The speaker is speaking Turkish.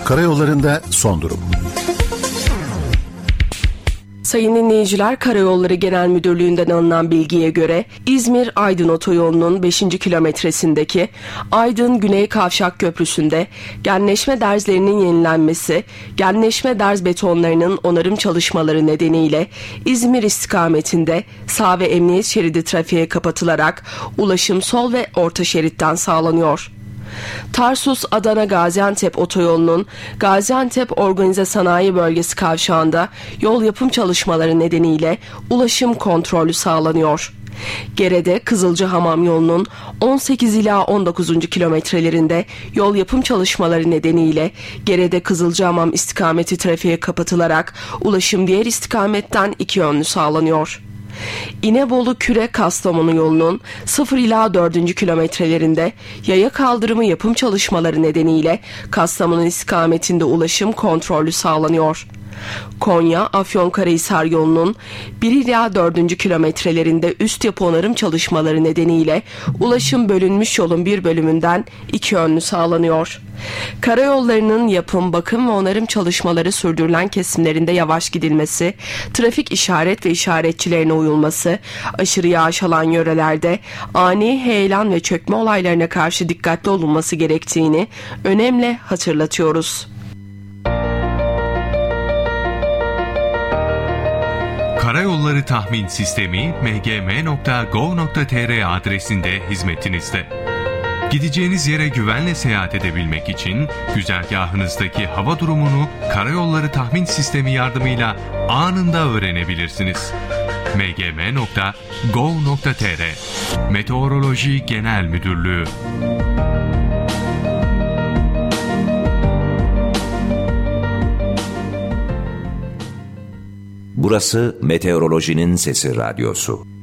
Karayollarında son durum. Sayın dinleyiciler, Karayolları Genel Müdürlüğü'nden alınan bilgiye göre İzmir-Aydın otoyolunun 5. kilometresindeki Aydın Güney Kavşak Köprüsü'nde genleşme derzlerinin yenilenmesi, genleşme derz betonlarının onarım çalışmaları nedeniyle İzmir istikametinde sağ ve emniyet şeridi trafiğe kapatılarak ulaşım sol ve orta şeritten sağlanıyor. Tarsus-Adana-Gaziantep otoyolunun Gaziantep Organize Sanayi Bölgesi kavşağında yol yapım çalışmaları nedeniyle ulaşım kontrolü sağlanıyor. Gerede Kızılcahamam yolunun 18 ila 19. kilometrelerinde yol yapım çalışmaları nedeniyle Gerede Kızılcahamam istikameti trafiğe kapatılarak ulaşım diğer istikametten iki yönlü sağlanıyor. İnebolu-Küre-Kastamonu yolunun 0 ila 4. kilometrelerinde yaya kaldırımı yapım çalışmaları nedeniyle Kastamonu istikametinde ulaşım kontrollü sağlanıyor. Konya-Afyonkarahisar yolunun 1 ila 4. kilometrelerinde üst yapı onarım çalışmaları nedeniyle ulaşım bölünmüş yolun bir bölümünden iki yönlü sağlanıyor. Karayollarının yapım, bakım ve onarım çalışmaları sürdürülen kesimlerinde yavaş gidilmesi, trafik işaret ve işaretçilerine uyulması, aşırı yağış alan yörelerde ani heyelan ve çökme olaylarına karşı dikkatli olunması gerektiğini önemli hatırlatıyoruz. Karayolları Tahmin Sistemi mgm.gov.tr adresinde hizmetinizde. Gideceğiniz yere güvenle seyahat edebilmek için güzergahınızdaki hava durumunu Karayolları Tahmin Sistemi yardımıyla anında öğrenebilirsiniz. mgm.gov.tr Meteoroloji Genel Müdürlüğü. Burası Meteorolojinin Sesi Radyosu.